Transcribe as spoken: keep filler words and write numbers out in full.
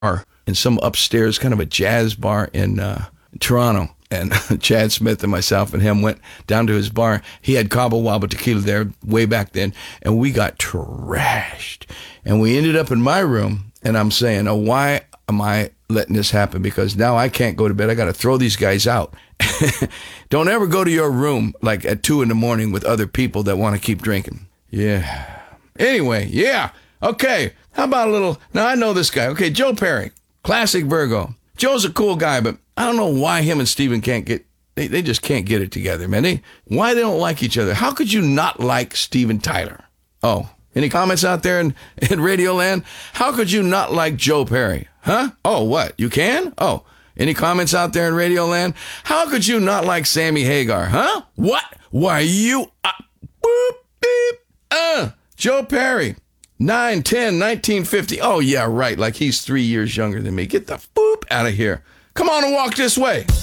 in some upstairs kind of a jazz bar in uh, Toronto. And Chad Smith and myself and him went down to his bar. He had Cabo Wabo tequila there way back then, and we got trashed. And we ended up in my room, and I'm saying, oh, why am I letting this happen? Because now I can't go to bed. I got to throw these guys out. Don't ever go to your room like at two in the morning with other people that want to keep drinking. Yeah. Anyway, yeah. Okay. How about a little, now I know this guy. Okay, Joe Perry, classic Virgo. Joe's a cool guy, but I don't know why him and Steven can't get, they, they just can't get it together, man. They, why they don't like each other. How could you not like Steven Tyler? Oh, any comments out there in, in Radio Land? How could you not like Joe Perry? Huh? Oh, what? You can? Oh, any comments out there in Radio Land? How could you not like Sammy Hagar? Huh? What? Why you? Uh, boop, beep, uh, Joe Perry. nine ten nineteen fifty. Oh, yeah, right. Like he's three years younger than me. Get the boop out of here. Come on and walk this way.